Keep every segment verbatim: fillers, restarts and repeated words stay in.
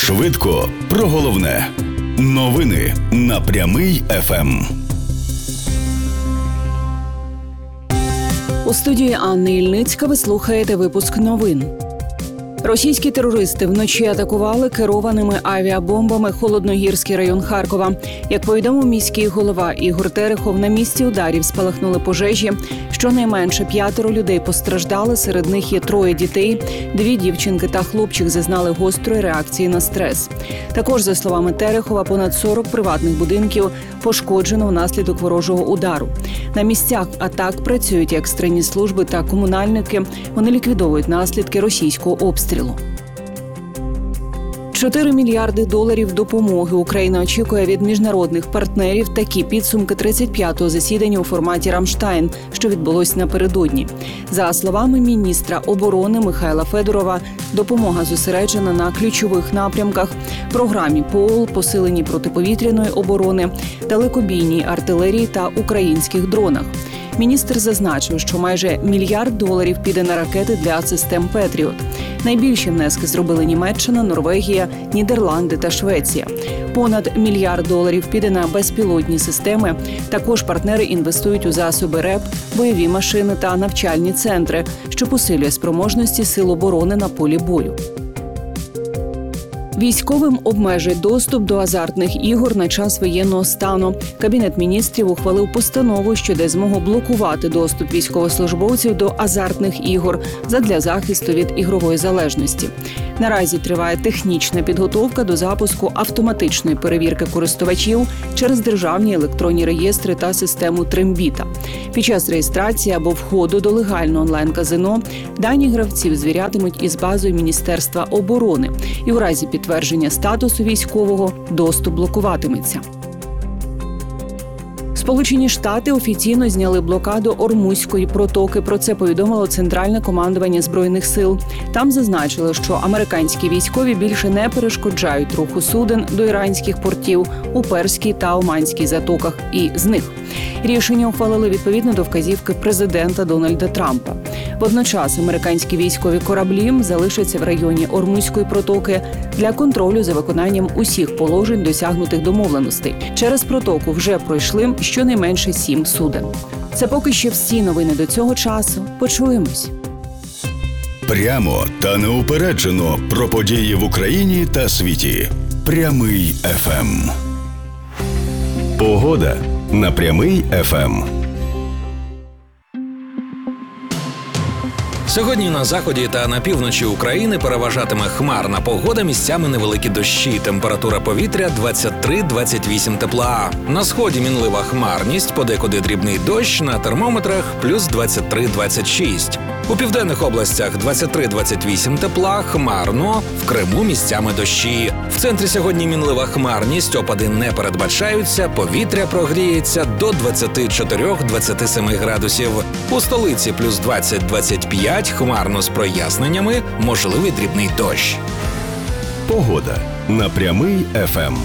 Швидко про головне. Новини на Прямий еф ем. У студії Анни Ільницька ви слухаєте випуск новин. Російські терористи вночі атакували керованими авіабомбами Холодногірський район Харкова. Як повідомив міський голова Ігор Терехов, на місці ударів спалахнули пожежі. Щонайменше п'ятеро людей постраждали, серед них є троє дітей. Дві дівчинки та хлопчик зазнали гострої реакції на стрес. Також, за словами Терехова, понад сорок приватних будинків пошкоджено внаслідок ворожого удару. На місцях атак працюють екстрені служби та комунальники. Вони ліквідовують наслідки російського обстрілу. чотири мільярди доларів допомоги Україна очікує від міжнародних партнерів. Такі підсумки тридцять п'ятого засідання у форматі «Рамштайн», що відбулось напередодні. За словами міністра оборони Михайла Федорова, допомога зосереджена на ключових напрямках – програмі ПООЛ, посиленні протиповітряної оборони, далекобійній артилерії та українських дронах. Міністр зазначив, що майже мільярд доларів піде на ракети для систем «Петріот». Найбільші внески зробили Німеччина, Норвегія, Нідерланди та Швеція. Понад мільярд доларів піде на безпілотні системи. Також партнери інвестують у засоби РЕП, бойові машини та навчальні центри, що посилює спроможності сил оборони на полі бою. Військовим обмежать доступ до азартних ігор на час воєнного стану. Кабінет міністрів ухвалив постанову, що дає змогу блокувати доступ військовослужбовців до азартних ігор задля захисту від ігрової залежності. Наразі триває технічна підготовка до запуску автоматичної перевірки користувачів через державні електронні реєстри та систему Трембіта. Під час реєстрації або входу до легального онлайн-казино дані гравців звірятимуть із базою Міністерства оборони. І у разі підтвердження статусу військового доступ блокуватиметься. Сполучені Штати офіційно зняли блокаду Ормузької протоки. Про це повідомило Центральне командування Збройних сил. Там зазначили, що американські військові більше не перешкоджають руху суден до іранських портів у Перській та Оманській затоках і з них. Рішення ухвалили відповідно до вказівки президента Дональда Трампа. Водночас американські військові кораблі залишаться в районі Ормузької протоки для контролю за виконанням усіх положень досягнутих домовленостей. Через протоку вже пройшли щонайменше сім суден. Це поки що всі новини до цього часу. Почуємось. Прямо та неупереджено про події в Україні та світі. Прямий еф ем. Погода на Прямий еф ем. Сьогодні на заході та на півночі України переважатиме хмарна погода, місцями невеликі дощі. Температура повітря двадцять три - двадцять вісім тепла. На сході мінлива хмарність, подекуди дрібний дощ, на термометрах плюс двадцять три - двадцять шість. У південних областях двадцять три - двадцять вісім тепла, хмарно, в Криму місцями дощі. В центрі сьогодні мінлива хмарність, опади не передбачаються, повітря прогріється до двадцять чотири - двадцять сім градусів. У столиці плюс двадцять - двадцять п'ять, хмарно з проясненнями, можливий дрібний дощ. Погода на Прямий еф ем.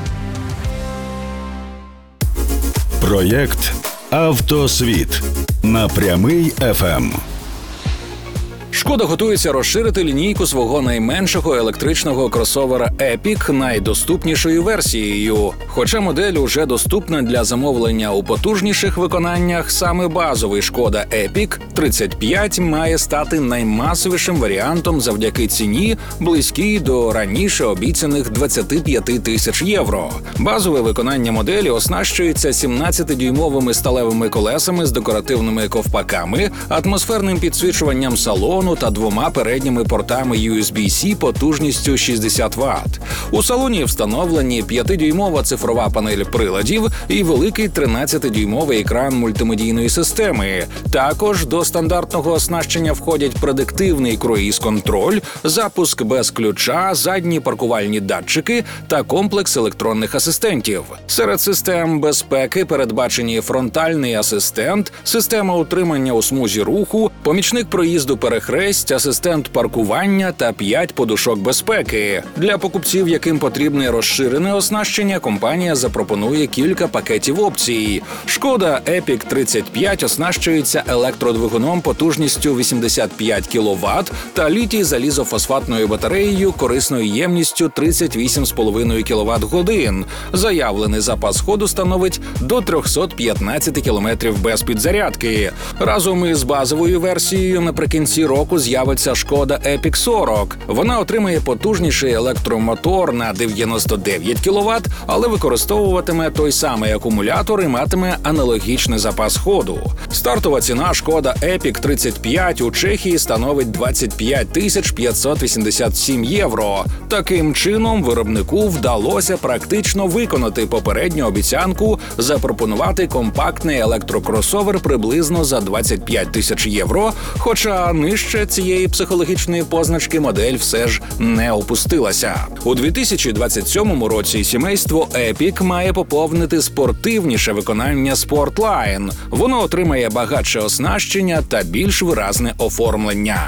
Проєкт «Автосвіт» на Прямий еф ем. Шкода готується розширити лінійку свого найменшого електричного кросовера Epiq найдоступнішою версією. Хоча модель уже доступна для замовлення у потужніших виконаннях, саме базовий Шкода Epiq тридцять п'ять має стати наймасовішим варіантом завдяки ціні, близькій до раніше обіцяних двадцять п'ять тисяч євро. Базове виконання моделі оснащується сімнадцятидюймовими сталевими колесами з декоративними ковпаками, атмосферним підсвічуванням салону та двома передніми портами ю ес бі-C потужністю шістдесят ватт. У салоні встановлені п'ятидюймова цифрова панель приладів і великий тринадцятидюймовий екран мультимедійної системи. Також до стандартного оснащення входять предиктивний круїз-контроль, запуск без ключа, задні паркувальні датчики та комплекс електронних асистентів. Серед систем безпеки передбачені фронтальний асистент, система утримання у смузі руху, помічник проїзду перехрестя, армресть, асистент паркування та п'ять подушок безпеки. Для покупців, яким потрібне розширене оснащення, компанія запропонує кілька пакетів опцій. Шкода Епік тридцять п'ять оснащується електродвигуном потужністю вісімдесят п'ять кіловат та літій-залізофосфатною батареєю корисною ємністю тридцять вісім цілих п'ять десятих кіловат-годин. Заявлений запас ходу становить до триста п'ятнадцять кілометрів без підзарядки. Разом із базовою версією наприкінці року з'явиться Шкода Епік сорок. Вона отримає потужніший електромотор на дев'яносто дев'ять кіловат, але використовуватиме той самий акумулятор і матиме аналогічний запас ходу. Стартова ціна Шкода Епік тридцять п'ять у Чехії становить двадцять п'ять тисяч п'ятсот вісімдесят сім євро. Таким чином, виробнику вдалося практично виконати попередню обіцянку запропонувати компактний електрокросовер приблизно за двадцять п'ять тисяч євро, хоча нижче цієї психологічної позначки модель все ж не опустилася. У дві тисячі двадцять сьомому році сімейство Епік має поповнити спортивніше виконання Sportline. Воно отримає багатше оснащення та більш виразне оформлення.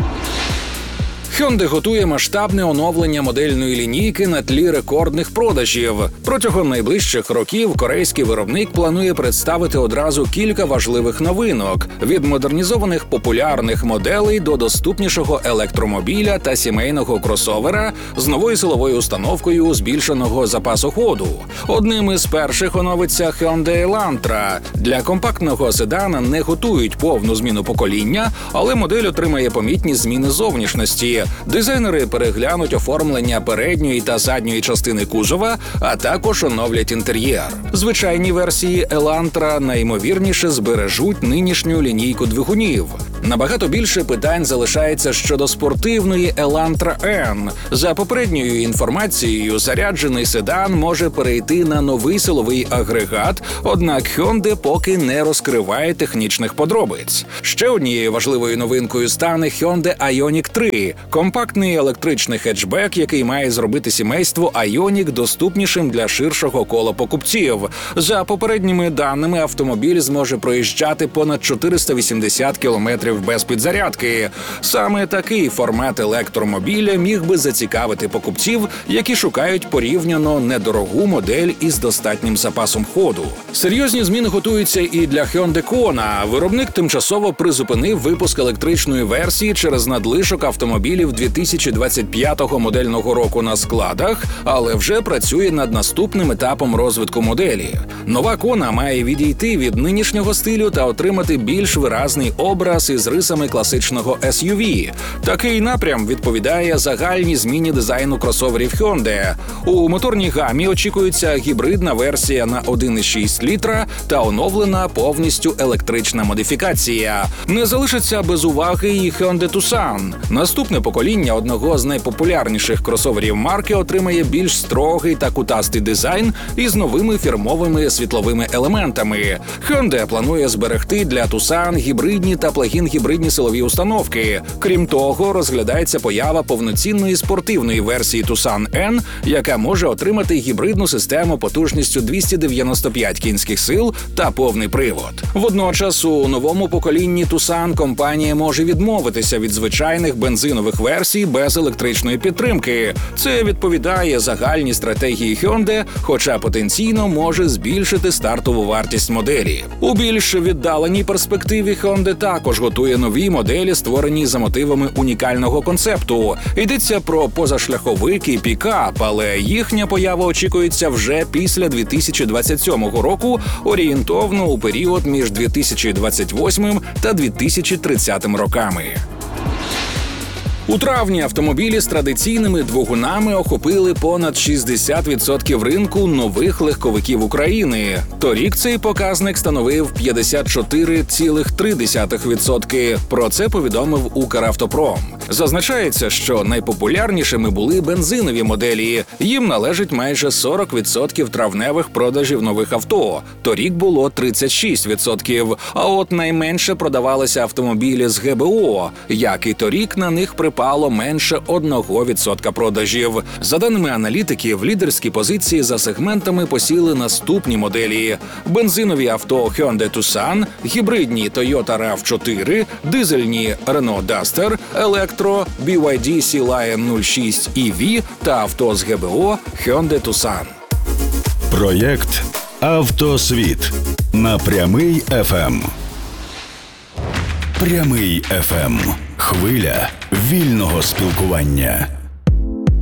Hyundai готує масштабне оновлення модельної лінійки на тлі рекордних продажів. Протягом найближчих років корейський виробник планує представити одразу кілька важливих новинок – від модернізованих популярних моделей до доступнішого електромобіля та сімейного кросовера з новою силовою установкою збільшеного запасу ходу. Одним із перших оновиться Hyundai Elantra. Для компактного седана не готують повну зміну покоління, але модель отримає помітні зміни зовнішності. Дизайнери переглянуть оформлення передньої та задньої частини кузова, а також оновлять інтер'єр. Звичайні версії Elantra найімовірніше збережуть нинішню лінійку двигунів. Набагато більше питань залишається щодо спортивної Elantra N. За попередньою інформацією, заряджений седан може перейти на новий силовий агрегат, однак Hyundai поки не розкриває технічних подробиць. Ще однією важливою новинкою стане Hyundai Ioniq три – компактний електричний хетчбек, який має зробити сімейство Ioniq доступнішим для ширшого кола покупців. За попередніми даними, автомобіль зможе проїжджати понад чотириста вісімдесят кілометрів без підзарядки. Саме такий формат електромобіля міг би зацікавити покупців, які шукають порівняно недорогу модель із достатнім запасом ходу. Серйозні зміни готуються і для Hyundai Kona. Виробник тимчасово призупинив випуск електричної версії через надлишок автомобілів дві тисячі двадцять п'ятого модельного року на складах, але вже працює над наступним етапом розвитку моделі. Нова Kona має відійти від нинішнього стилю та отримати більш виразний образ із рисами класичного ес ю ві. Такий напрям відповідає загальній зміні дизайну кросоверів Hyundai. У моторній гамі очікується гібридна версія на один і шість літра та оновлена повністю електрична модифікація. Не залишиться без уваги і Hyundai Tucson. Наступне покоління одного з найпопулярніших кросоверів марки отримає більш строгий та кутастий дизайн із новими фірмовими світловими елементами. Hyundai планує зберегти для Tucson гібридні та плагін-гібридні силові установки. Крім того, розглядається поява повноцінної спортивної версії Tucson N, яка може отримати гібридну систему потужністю двісті дев'яносто п'ять кінських сил та повний привод. Водночас у новому поколінні Tucson компанія може відмовитися від звичайних бензинових версій без електричної підтримки. Це відповідає загальній стратегії Hyundai, хоча потенційно може збільшити стартову вартість моделі. У більш віддаленій перспективі Hyundai також готує нові моделі, створені за мотивами унікального концепту. Йдеться про позашляховик і пікап, але їхня поява очікується вже після дві тисячі двадцять сьомого року, орієнтовно у період між дві тисячі двадцять восьмим та дві тисячі тридцятим роками. У травні автомобілі з традиційними двигунами охопили понад шістдесят відсотків ринку нових легковиків України. Торік цей показник становив п'ятдесят чотири цілих три десятих відсотка. Про це повідомив Укравтопром. Зазначається, що найпопулярнішими були бензинові моделі. Їм належить майже сорок відсотків травневих продажів нових авто. Торік було тридцять шість відсотків. А от найменше продавалися автомобілі з ге бе о. Як і торік, на них припало менше одного відсотка продажів. За даними аналітиків, лідерські позиції за сегментами посіли наступні моделі: бензинові авто Hyundai Tucson, гібридні Toyota рав чотири, дизельні Renault Duster, електро бі вай ді Sea Lion нуль шість і ві та авто з ге бе о Hyundai Tucson. Проєкт «Автосвіт» на Прямий еф ем. Прямий еф ем. Хвиля вільного спілкування.